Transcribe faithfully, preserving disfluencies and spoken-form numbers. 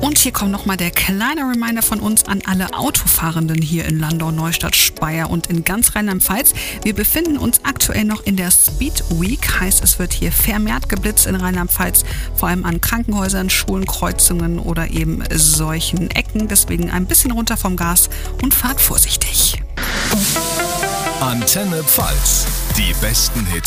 Und hier kommt nochmal der kleine Reminder von uns an alle Autofahrenden hier in Landau, Neustadt, Speyer und in ganz Rheinland-Pfalz. Wir befinden uns aktuell noch in der Speed Week, heißt es wird hier vermehrt geblitzt in Rheinland-Pfalz, vor allem an Krankenhäusern, Schulen, Kreuzungen oder eben solchen Ecken. Deswegen ein bisschen runter vom Gas und fahrt vorsichtig. Antenne Pfalz, die besten Hits